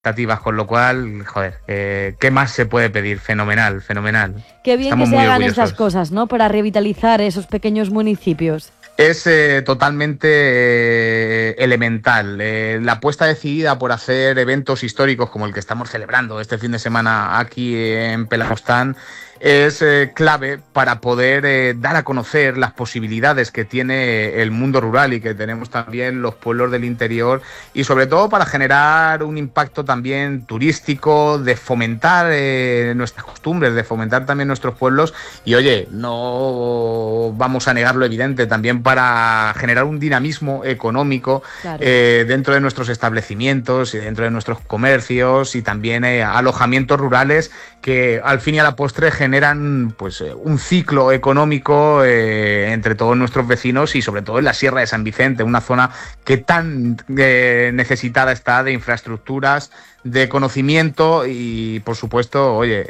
expectativas, con lo cual, joder, ¿qué más se puede pedir? Fenomenal, fenomenal. Qué bien Estamos que se muy hagan orgullosos. estas cosas, ¿no? Para revitalizar esos pequeños municipios. Es totalmente elemental. La apuesta decidida por hacer eventos históricos como el que estamos celebrando este fin de semana aquí en Pelagostán es clave para poder dar a conocer las posibilidades que tiene el mundo rural y que tenemos también los pueblos del interior, y sobre todo para generar un impacto también turístico, de fomentar nuestras costumbres, de fomentar también nuestros pueblos. Y oye, no vamos a negar lo evidente, también para generar un dinamismo económico, Claro. Dentro de nuestros establecimientos y dentro de nuestros comercios, y también alojamientos rurales que al fin y a la postre generan pues un ciclo económico entre todos nuestros vecinos, y sobre todo en la Sierra de San Vicente, una zona que tan necesitada está de infraestructuras, de conocimiento y, por supuesto, oye,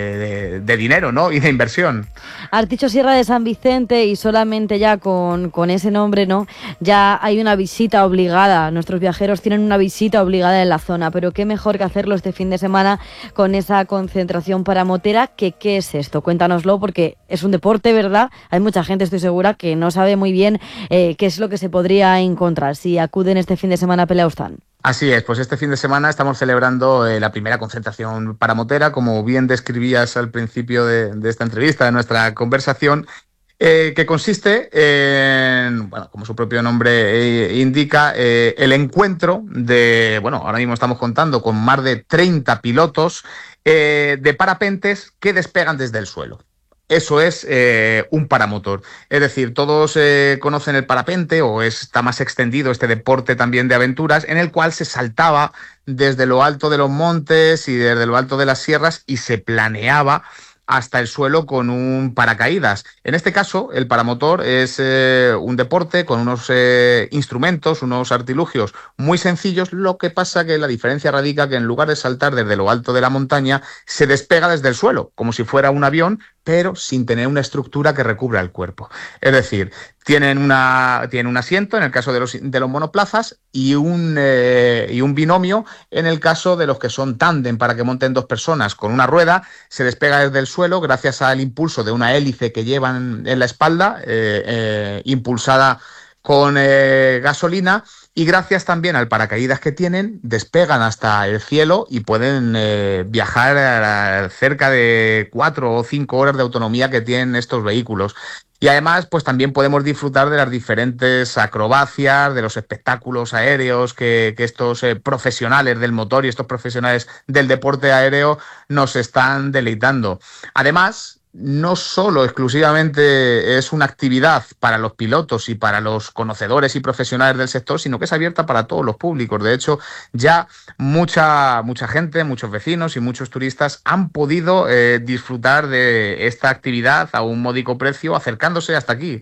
de dinero, ¿no? Y de inversión. Has dicho Sierra de San Vicente y solamente ya con ese nombre, ¿no? Ya hay una visita obligada. Nuestros viajeros tienen una visita obligada en la zona, pero qué mejor que hacerlo este fin de semana con esa concentración paramotera. ¿Qué es esto? Cuéntanoslo, porque es un deporte, ¿verdad? Hay mucha gente, estoy segura, que no sabe muy bien qué es lo que se podría encontrar si acuden este fin de semana a Peleaustán. Así es, pues este fin de semana estamos celebrando la primera concentración paramotera, como bien describías al principio de esta entrevista, de nuestra conversación, que consiste en, bueno, como su propio nombre indica, el encuentro de, bueno, ahora mismo estamos contando con más de 30 pilotos de parapentes que despegan desde el suelo. Eso es un paramotor. Es decir, todos conocen el parapente, o está más extendido este deporte también de aventuras, en el cual se saltaba desde lo alto de los montes y desde lo alto de las sierras y se planeaba hasta el suelo con un paracaídas. En este caso, el paramotor es un deporte con unos instrumentos, unos artilugios muy sencillos. Lo que pasa que la diferencia radica que en lugar de saltar desde lo alto de la montaña, se despega desde el suelo, como si fuera un avión, pero sin tener una estructura que recubra el cuerpo. Es decir, tienen un asiento en el caso de los monoplazas y un binomio en el caso de los que son tándem, para que monten dos personas con una rueda. Se despega desde el suelo gracias al impulso de una hélice que llevan en la espalda, impulsada con gasolina, y gracias también al paracaídas que tienen, despegan hasta el cielo y pueden viajar a cerca de 4 o 5 horas de autonomía que tienen estos vehículos. Y además, pues también podemos disfrutar de las diferentes acrobacias, de los espectáculos aéreos que estos profesionales del motor y estos profesionales del deporte aéreo nos están deleitando. Además, no solo exclusivamente es una actividad para los pilotos y para los conocedores y profesionales del sector, sino que es abierta para todos los públicos. De hecho, ya mucha gente, muchos vecinos y muchos turistas han podido disfrutar de esta actividad a un módico precio, acercándose hasta aquí,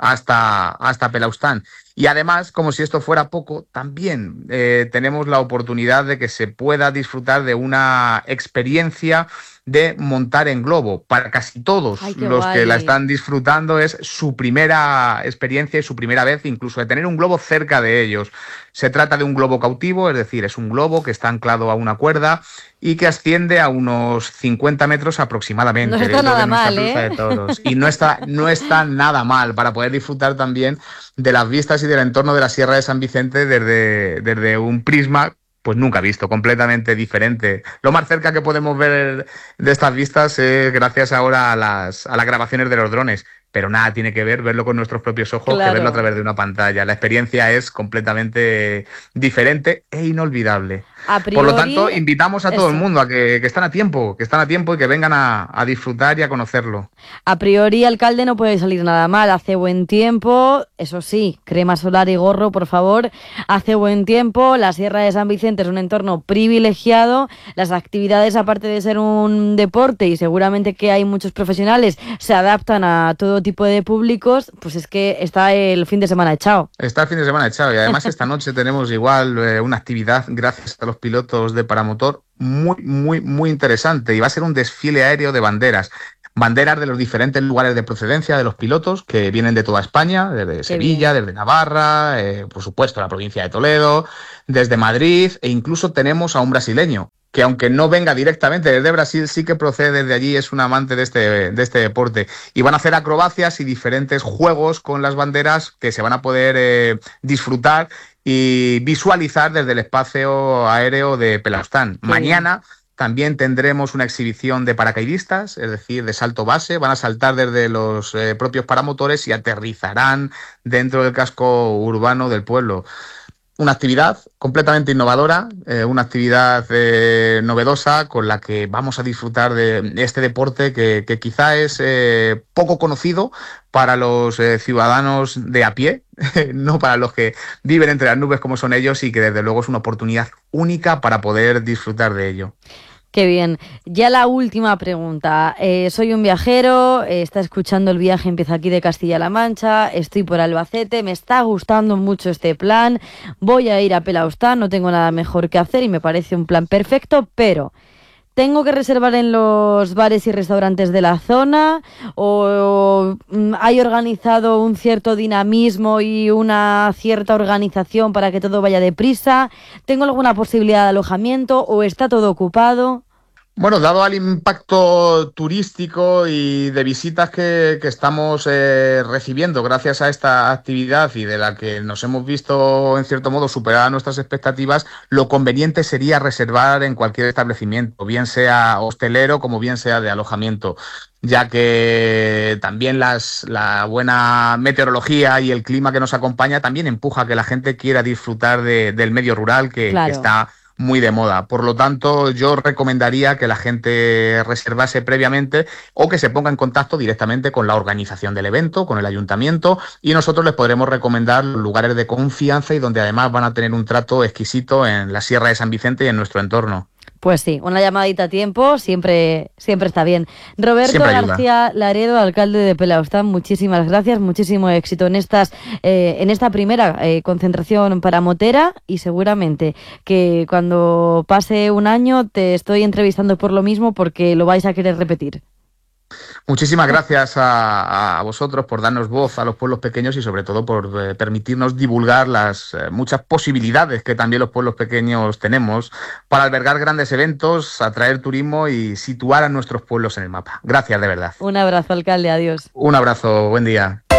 hasta Pelaustán. Y además, como si esto fuera poco, también tenemos la oportunidad de que se pueda disfrutar de una experiencia de montar en globo. Para casi todos los que la están disfrutando es su primera experiencia y su primera vez incluso de tener un globo cerca de ellos. Se trata de un globo cautivo, es decir, es un globo que está anclado a una cuerda y que asciende a unos 50 metros aproximadamente. No está nada mal, de toros. Y no está nada mal para poder disfrutar también de las vistas y del entorno de la Sierra de San Vicente desde un prisma pues nunca visto, completamente diferente. Lo más cerca que podemos ver de estas vistas es gracias ahora a las grabaciones de los drones, pero nada tiene que ver verlo con nuestros propios ojos que verlo a través de una pantalla. La experiencia es completamente diferente e inolvidable. Por lo tanto, invitamos a todo el mundo a que están a tiempo, y que vengan a disfrutar y a conocerlo. A priori, alcalde, no puede salir nada mal. Hace buen tiempo, eso sí, crema solar y gorro, por favor. Hace buen tiempo, la Sierra de San Vicente es un entorno privilegiado. Las actividades, aparte de ser un deporte, y seguramente que hay muchos profesionales, se adaptan a todo tipo de públicos, pues es que está el fin de semana echado. Está el fin de semana echado, y además esta noche tenemos igual una actividad gracias a los pilotos de paramotor muy interesante, y va a ser un desfile aéreo de banderas. banderas de los diferentes lugares de procedencia de los pilotos que vienen de toda España, desde Sevilla, desde Navarra, por supuesto la provincia de Toledo, desde Madrid, e incluso tenemos a un brasileño que, aunque no venga directamente desde Brasil, sí que procede desde allí, es un amante de este deporte. Y van a hacer acrobacias y diferentes juegos con las banderas que se van a poder disfrutar y visualizar desde el espacio aéreo de Pelaustán. Mañana también tendremos una exhibición de paracaidistas, es decir, de salto base. Van a saltar desde los propios paramotores y aterrizarán dentro del casco urbano del pueblo. Una actividad completamente innovadora, una actividad novedosa con la que vamos a disfrutar de este deporte que quizá es poco conocido para los ciudadanos de a pie, no para los que viven entre las nubes como son ellos, y que desde luego es una oportunidad única para poder disfrutar de ello. Qué bien. Ya la última pregunta. Soy un viajero, está escuchando El Viaje Empieza Aquí de Castilla-La Mancha, estoy por Albacete, me está gustando mucho este plan, voy a ir a Pelaustán, no tengo nada mejor que hacer y me parece un plan perfecto, pero ¿tengo que reservar en los bares y restaurantes de la zona o hay organizado un cierto dinamismo y una cierta organización para que todo vaya deprisa? ¿Tengo alguna posibilidad de alojamiento o está todo ocupado? Bueno, dado al impacto turístico y de visitas que estamos recibiendo gracias a esta actividad y de la que nos hemos visto, en cierto modo, superar nuestras expectativas, lo conveniente sería reservar en cualquier establecimiento, bien sea hostelero como bien sea de alojamiento, ya que también la buena meteorología y el clima que nos acompaña también empuja a que la gente quiera disfrutar del medio rural que está muy de moda. Por lo tanto, yo recomendaría que la gente reservase previamente o que se ponga en contacto directamente con la organización del evento, con el ayuntamiento, y nosotros les podremos recomendar lugares de confianza y donde además van a tener un trato exquisito en la Sierra de San Vicente y en nuestro entorno. Pues sí, una llamadita a tiempo siempre está bien. Roberto García Laredo, alcalde de Pelaustán, muchísimas gracias, muchísimo éxito en esta primera concentración para Motera, y seguramente que cuando pase un año te estoy entrevistando por lo mismo porque lo vais a querer repetir. Muchísimas gracias a vosotros por darnos voz a los pueblos pequeños y sobre todo por permitirnos divulgar las muchas posibilidades que también los pueblos pequeños tenemos para albergar grandes eventos, atraer turismo y situar a nuestros pueblos en el mapa. Gracias, de verdad. Un abrazo, alcalde, adiós. Un abrazo, buen día.